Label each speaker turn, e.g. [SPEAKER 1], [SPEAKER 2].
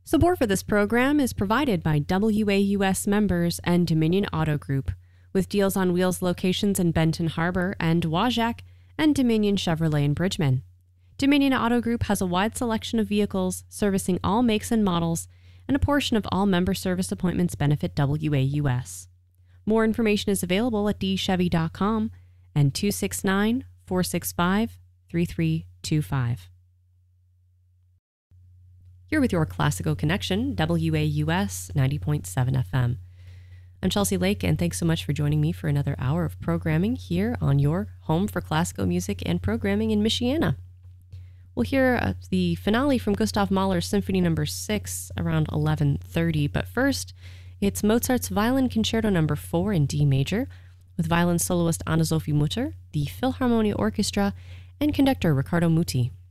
[SPEAKER 1] Support for this program is provided by WAUS members and Dominion Auto Group, with Deals on Wheels locations in Benton Harbor and Wajack, and Dominion Chevrolet in Bridgman. Dominion Auto Group has a wide selection of vehicles servicing all makes and models, and a portion of all member service appointments benefit WAUS. More information is available at dchevy.com and 269-465-3325. You're with your Classical Connection, WAUS 90.7 FM. I'm Chelsea Lake, and thanks so much for joining me for another hour of programming here on your home for classical music and programming in Michiana. We'll hear the finale from Gustav Mahler's Symphony No. 6 around 11:30, but first, it's Mozart's Violin Concerto No. 4 in D major, with violin soloist Anna-Sophie Mutter, the Philharmonia Orchestra, and conductor Riccardo Muti.